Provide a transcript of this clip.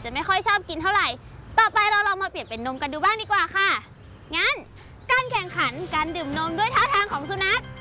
จะไม่ค่อยชอบกินเท่าไหร่ต่อไปเราลองมาเปลี่ยนเป็นนมกันดูบ้างดีกว่าค่ะงั้นการแข่งขันการดื่มนมด้วยท่าทางของสุนัข